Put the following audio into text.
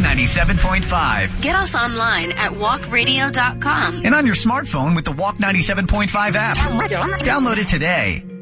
97.5. Get us online at walkradio.com. And on your smartphone with the Walk 97.5 app. Download it today.